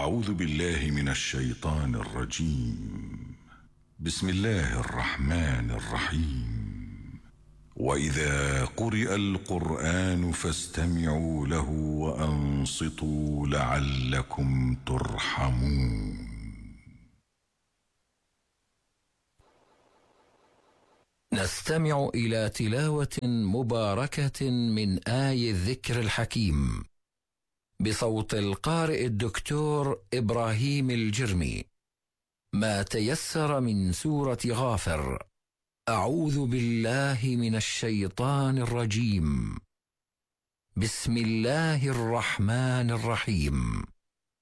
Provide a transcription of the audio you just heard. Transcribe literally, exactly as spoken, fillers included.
أعوذ بالله من الشيطان الرجيم. بسم الله الرحمن الرحيم. وإذا قرئ القرآن فاستمعوا له وأنصتوا لعلكم ترحمون. نستمع إلى تلاوة مباركة من آي الذكر الحكيم بصوت القارئ الدكتور إبراهيم الجرمي. ما تيسر من سورة غافر. أعوذ بالله من الشيطان الرجيم. بسم الله الرحمن الرحيم.